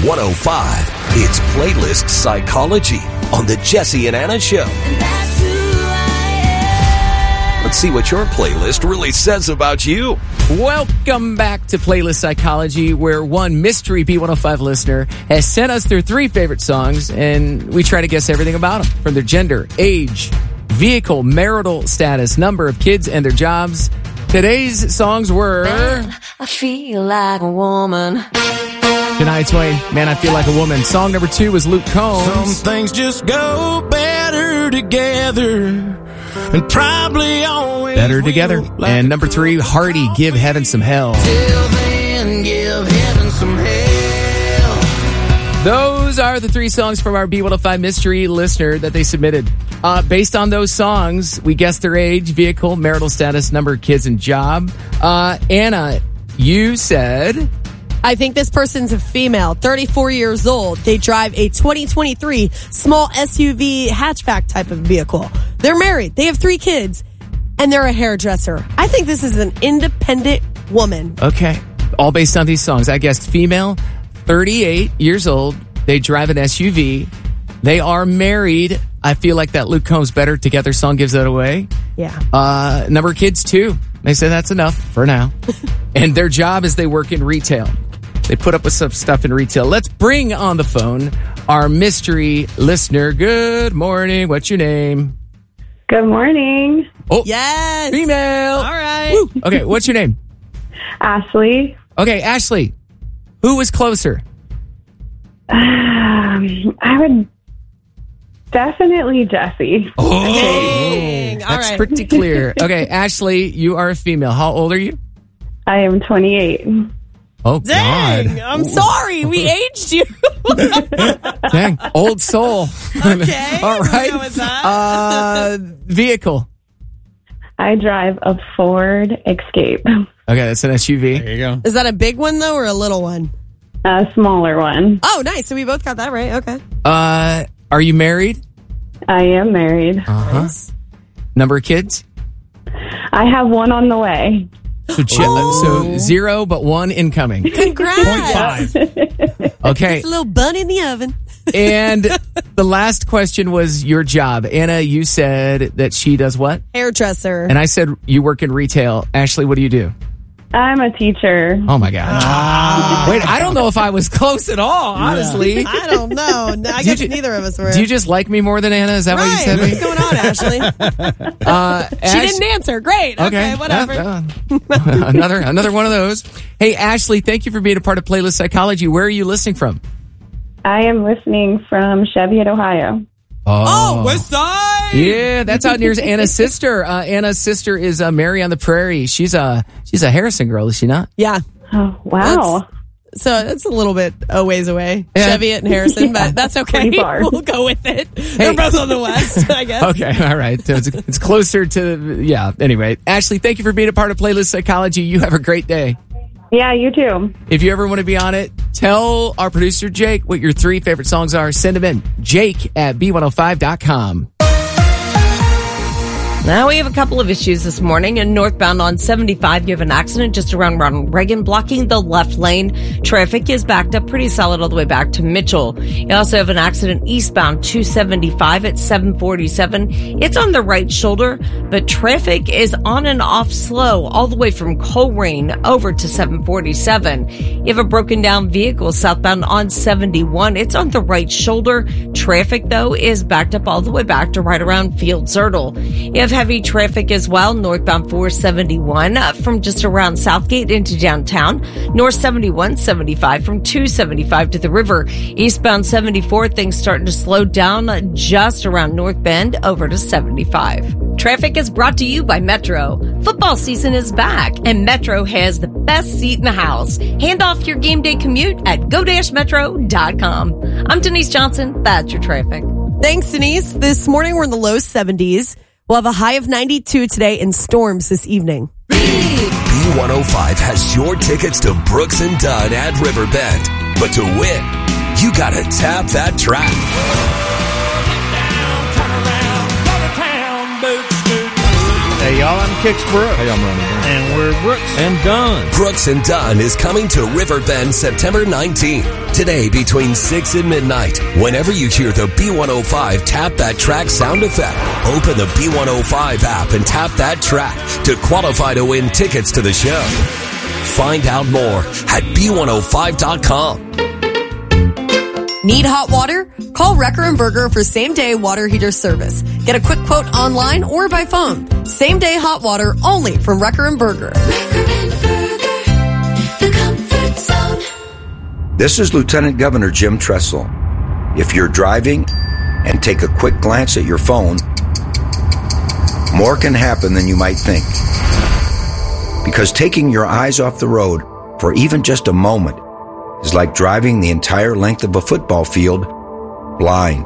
B105. It's Playlist Psychology on the Jesse and Anna Show. Let's see what your playlist really says about you. Welcome back to Playlist Psychology, where one mystery B105 listener has sent us their 3 favorite songs, and we try to guess everything about them, from their gender, age, vehicle, marital status, number of kids, and their jobs. Today's songs were... Man, I feel like a woman. Shania Twain, Man, I Feel Like a Woman. Song number 2 was Luke Combs. Some things just go better together. And probably always Better Together. And number 3, Hardy, Give Heaven Some Hell. Till then, give heaven some hell. Those are the 3 songs from our B105 mystery listener that they submitted. Based on those songs, we guessed their age, vehicle, marital status, number of kids, and job. Anna, you said... I think this person's a female, 34 years old. They drive a 2023 small SUV hatchback type of vehicle. They're married. They have 3 kids, and they're a hairdresser. I think this is an independent woman. Okay. All based on these songs. I guessed female, 38 years old. They drive an SUV. They are married. I feel like that Luke Combs Better Together song gives that away. Yeah. Number of kids, 2. They say that's enough for now. And their job is they work in retail. They put up with some stuff in retail. Let's bring on the phone our mystery listener. Good morning. What's your name? Good morning. Oh, yes. Female. All right. Woo. Okay, what's your name? Ashley. Okay, Ashley. Who was closer? I would definitely Jesse. Oh, Dang. All that's right. pretty clear. Okay, Ashley, you are a female. How old are you? I am 28. Oh, Dang. God. I'm sorry. We aged you. Dang. Old soul. Okay. All right. We'll go with that. Vehicle. I drive a Ford Escape. Okay, that's an SUV. There you go. Is that a big one, though, or a little one? A smaller one. Oh, nice. So we both got that right. Okay. Are you married? I am married. Nice. Number of kids? I have one on the way. So 0, but 1 incoming. Congrats. 0.5. Okay. It's a little bun in the oven. And the last question was your job. Anna, you said that she does what? Hairdresser. And I said you work in retail. Ashley, what do you do? I'm a teacher. Oh, my God. Wait, I don't know if I was close at all, honestly. I don't know. I guess neither of us were. Do you just like me more than Anna? Is that what you said? What's going on, Ashley? She didn't answer. Great. Okay, whatever. Another one of those. Hey, Ashley, thank you for being a part of Playlist Psychology. Where are you listening from? I am listening from Cheviot, Ohio. Oh, West Side. Yeah, that's out near Anna's sister. Anna's sister is Mary on the Prairie. She's a Harrison girl, is she not? Yeah. Oh, wow. So it's a little bit a ways away. Yeah. Cheviot and Harrison, but that's okay. Pretty far. We'll go with it. They're both on the west, I guess. Okay, all right. So it's closer to, yeah. Anyway, Ashley, thank you for being a part of Playlist Psychology. You have a great day. Yeah, you too. If you ever want to be on it, tell our producer, Jake, what your 3 favorite songs are. Send them in. Jake at B105.com. Now we have a couple of issues this morning. And northbound on 75, you have an accident just around Ronald Reagan, blocking the left lane. Traffic is backed up pretty solid all the way back to Mitchell. You also have an accident eastbound 275 at 747. It's on the right shoulder, but traffic is on and off slow all the way from Coleraine over to 747. You have a broken down vehicle southbound on 71. It's on the right shoulder. Traffic, though, is backed up all the way back to right around Field Zertle. You have heavy traffic as well, northbound 471 from just around Southgate into downtown. North 71, 75 from 275 to the river. Eastbound 74, things starting to slow down just around North Bend over to 75. Traffic is brought to you by Metro. Football season is back, and Metro has the best seat in the house. Hand off your game day commute at go-metro.com. I'm Denise Johnson. That's your traffic. Thanks, Denise. This morning we're in the low 70s. We'll have a high of 92 today and storms this evening. B105 has your tickets to Brooks and Dunn at Riverbend. But to win, you gotta tap that track. Hey, y'all, I'm Kix Brooks. Hey, I'm Ronnie. And we're Brooks and Dunn. Brooks and Dunn is coming to Riverbend September 19th. Today between 6 and midnight. Whenever you hear the B105 Tap That Track sound effect, open the B105 app and tap that track to qualify to win tickets to the show. Find out more at B105.com. Need hot water? Call Wrecker & Berger for same-day water heater service. Get a quick quote online or by phone. Same-day hot water only from Wrecker & Berger. The comfort zone. This is Lieutenant Governor Jim Tressel. If you're driving and take a quick glance at your phone, more can happen than you might think. Because taking your eyes off the road for even just a moment is like driving the entire length of a football field blind.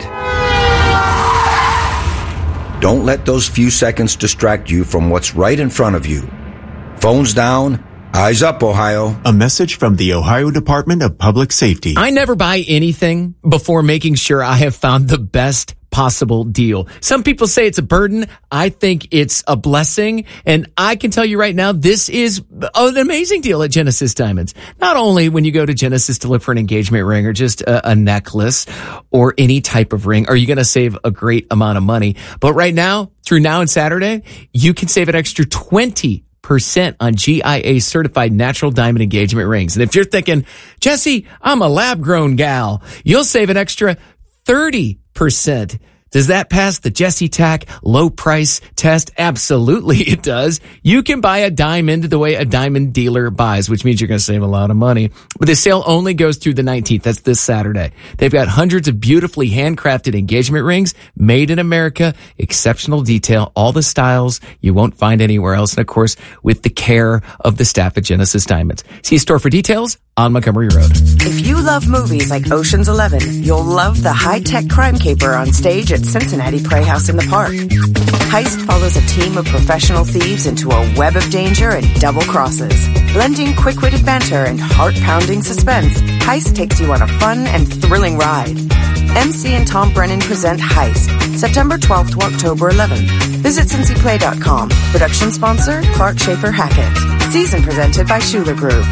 Don't let those few seconds distract you from what's right in front of you. Phones down, eyes up, Ohio. A message from the Ohio Department of Public Safety. I never buy anything before making sure I have found the best possible deal. Some people say it's a burden. I think it's a blessing. And I can tell you right now, this is an amazing deal at Genesis Diamonds. Not only when you go to Genesis to look for an engagement ring or just a necklace or any type of ring, are you going to save a great amount of money. But right now, through now and Saturday, you can save an extra 20% on GIA certified natural diamond engagement rings. And if you're thinking, Jesse, I'm a lab grown gal, you'll save an extra 30%. Does that pass the Jesse Tack low price test? Absolutely it does. You can buy a diamond the way a diamond dealer buys, which means you're going to save a lot of money. But the sale only goes through the 19th. That's this Saturday. They've got hundreds of beautifully handcrafted engagement rings made in America, exceptional detail, all the styles you won't find anywhere else. And of course, with the care of the staff at Genesis Diamonds. See store for details on Montgomery Road. If you love movies like Ocean's 11, you'll love the high-tech crime caper on stage at Cincinnati Playhouse in the Park. Heist follows a team of professional thieves into a web of danger and double crosses. Blending quick-witted banter and heart-pounding suspense, Heist takes you on a fun and thrilling ride. MC and Tom Brennan present Heist, September 12th to October 11th. Visit cincyplay.com. Production sponsor, Clark Schaefer Hackett. Season presented by Schuler Group.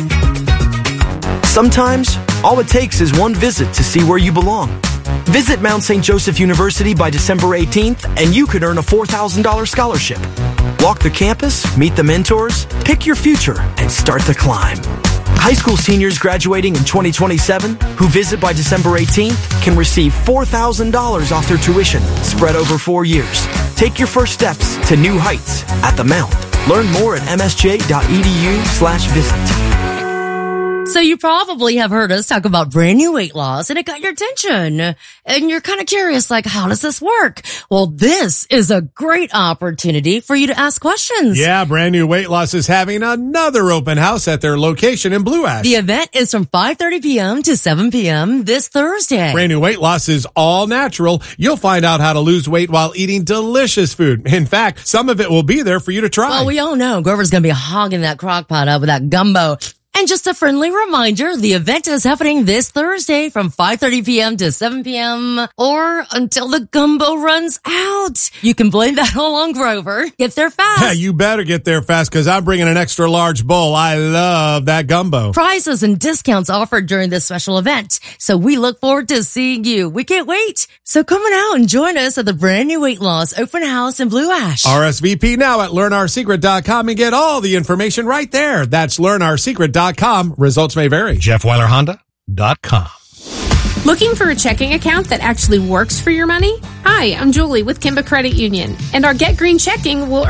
Sometimes, all it takes is one visit to see where you belong. Visit Mount St. Joseph University by December 18th, and you could earn a $4,000 scholarship. Walk the campus, meet the mentors, pick your future, and start the climb. High school seniors graduating in 2027 who visit by December 18th can receive $4,000 off their tuition spread over 4 years. Take your first steps to new heights at the Mount. Learn more at msj.edu/visit. So you probably have heard us talk about brand new weight loss and it got your attention and you're kind of curious, like, how does this work? Well, this is a great opportunity for you to ask questions. Yeah, brand new weight loss is having another open house at their location in Blue Ash. The event is from 5:30 p.m. to 7 p.m. this Thursday. Brand new weight loss is all natural. You'll find out how to lose weight while eating delicious food. In fact, some of it will be there for you to try. Well, we all know Grover's going to be hogging that crock pot up with that gumbo. And just a friendly reminder, the event is happening this Thursday from 5:30 p.m. to 7 p.m. or until the gumbo runs out. You can blame that all on Grover. Get there fast. Yeah, you better get there fast because I'm bringing an extra large bowl. I love that gumbo. Prizes and discounts offered during this special event. So we look forward to seeing you. We can't wait. So come on out and join us at the brand new weight loss open house in Blue Ash. RSVP now at learnoursecret.com and get all the information right there. That's learnoursecret.com. Results may vary. JeffWeilerHonda.com. Looking for a checking account that actually works for your money? Hi, I'm Julie with Kimba Credit Union, and our Get Green checking will